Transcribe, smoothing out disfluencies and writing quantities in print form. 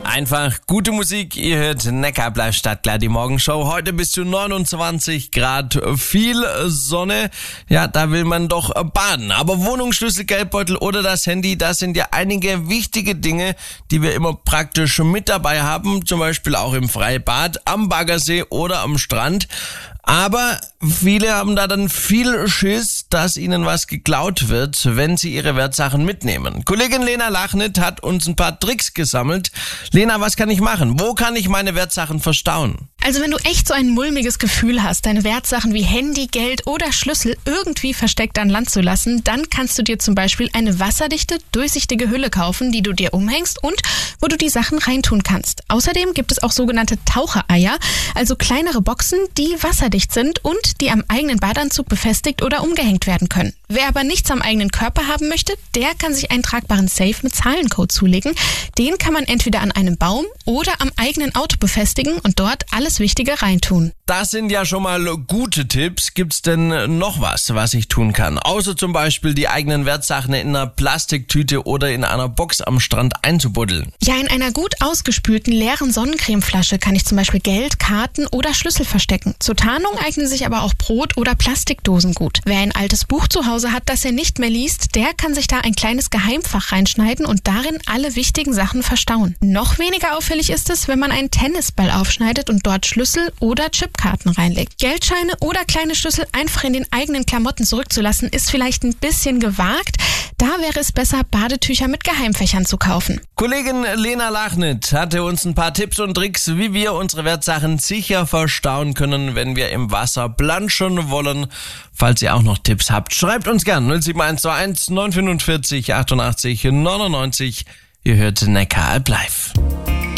Einfach gute Musik. Ihr hört Neckarblei Stadtklar, die Morgenshow. Heute bis zu 29 Grad, viel Sonne. Ja, da will man doch baden. Aber Wohnungsschlüssel, Geldbeutel oder das Handy, das sind ja einige wichtige Dinge, die wir immer praktisch mit dabei haben. Zum Beispiel auch im Freibad, am Baggersee oder am Strand. Aber viele haben da dann viel Schiss, dass ihnen was geklaut wird, wenn sie ihre Wertsachen mitnehmen. Kollegin Lena Lachnit hat uns ein paar Tricks gesammelt. Lena, was kann ich machen? Wo kann ich meine Wertsachen verstauen? Also wenn du echt so ein mulmiges Gefühl hast, deine Wertsachen wie Handy, Geld oder Schlüssel irgendwie versteckt an Land zu lassen, dann kannst du dir zum Beispiel eine wasserdichte, durchsichtige Hülle kaufen, die du dir umhängst und wo du die Sachen reintun kannst. Außerdem gibt es auch sogenannte Tauchereier, also kleinere Boxen, die wasserdicht sind und die am eigenen Badeanzug befestigt oder umgehängt werden können. Wer aber nichts am eigenen Körper haben möchte, der kann sich einen tragbaren Safe mit Zahlencode zulegen. Den kann man entweder an einem Baum oder am eigenen Auto befestigen und dort alles Wichtige reintun. Das sind ja schon mal gute Tipps. Gibt's denn noch was ich tun kann? Außer zum Beispiel die eigenen Wertsachen in einer Plastiktüte oder in einer Box am Strand einzubuddeln. Ja, in einer gut ausgespülten, leeren Sonnencremeflasche kann ich zum Beispiel Geld, Karten oder Schlüssel verstecken. Zur Tarnung eignen sich aber auch Brot- oder Plastikdosen gut. Wer ein altes Buch zu Hause hat, das er nicht mehr liest, der kann sich da ein kleines Geheimfach reinschneiden und darin alle wichtigen Sachen verstauen. Noch weniger auffällig ist es, wenn man einen Tennisball aufschneidet und dort Schlüssel oder Chipkarten reinlegt. Geldscheine oder kleine Schlüssel einfach in den eigenen Klamotten zurückzulassen, ist vielleicht ein bisschen gewagt. Da wäre es besser, Badetücher mit Geheimfächern zu kaufen. Kollegin Lena Lachnit hatte uns ein paar Tipps und Tricks, wie wir unsere Wertsachen sicher verstauen können, wenn wir im Wasser planschen wollen. Falls ihr auch noch Tipps habt, schreibt uns gern 07121 945 88 99. Ihr hört Neckarblei.